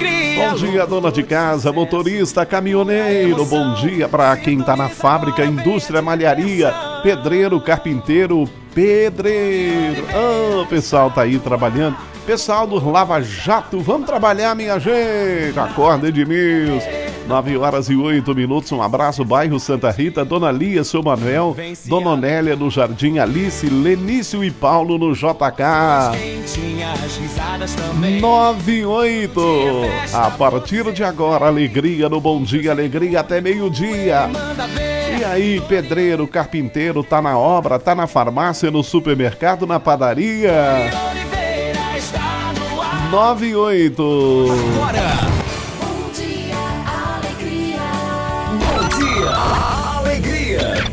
Bom dia, dona de casa, motorista, caminhoneiro. Bom dia para quem está na fábrica, indústria, malharia, pedreiro, carpinteiro, pedreiro. O pessoal tá aí trabalhando. Pessoal do Lava Jato, vamos trabalhar, minha gente. Acorda, Edmilson. 9h08. Um abraço, bairro Santa Rita, Dona Lia, seu Manuel, Dona Onélia no Jardim, Alice, Lenício e Paulo no JK. 9h08. A partir de agora, alegria no Bom Dia, alegria até meio-dia. E aí, pedreiro, carpinteiro, tá na obra, tá na farmácia, no supermercado, na padaria. 9h08. Agora. Bom dia, alegria. Bom dia, alegria.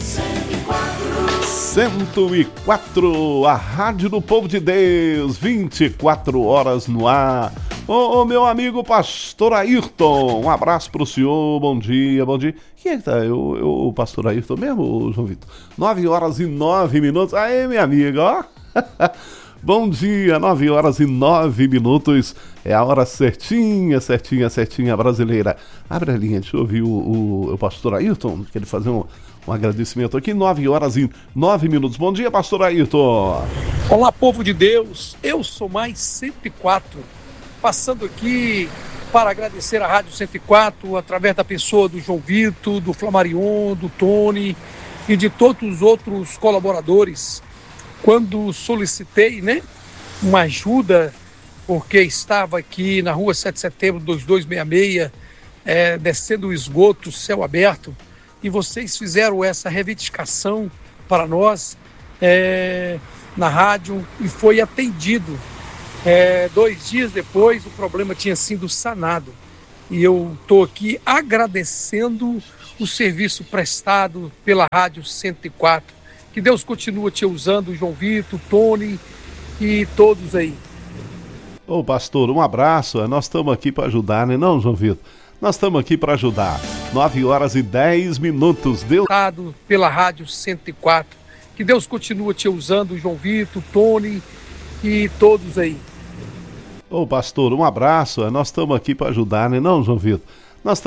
104, a Rádio do Povo de Deus, 24 horas no ar. Ô, meu amigo pastor Ayrton, um abraço pro senhor, bom dia, bom dia. Quem é que tá? O pastor Ayrton mesmo, João Vitor? 9h09. Aê, minha amiga, ó. Bom dia, 9h09. É a hora certinha brasileira. Abre a linha, deixa eu ouvir o pastor Ayrton, quer fazer um agradecimento aqui. 9h09. Bom dia, pastor Ayrton. Olá, povo de Deus. Eu sou mais 104, passando aqui para agradecer a Rádio 104, através da pessoa do João Vitor, do Flamarion, do Tony e de todos os outros colaboradores. Quando solicitei, uma ajuda, porque estava aqui na rua 7 de setembro, 2266, descendo o esgoto, céu aberto, e vocês fizeram essa reivindicação para nós na rádio e foi atendido. 2 dias depois, o problema tinha sido sanado. E eu estou aqui agradecendo o serviço prestado pela Rádio 104. Que Deus continue te usando, João Vitor, Tony e todos aí. Ô pastor, um abraço. Nós estamos aqui para ajudar, né não, João Vitor? Nós estamos aqui para ajudar. 9h10. Deus... Pela Rádio 104. Que Deus continue te usando, João Vitor, Tony e todos aí. Ô pastor, um abraço. Nós estamos aqui para ajudar, né não, João Vitor?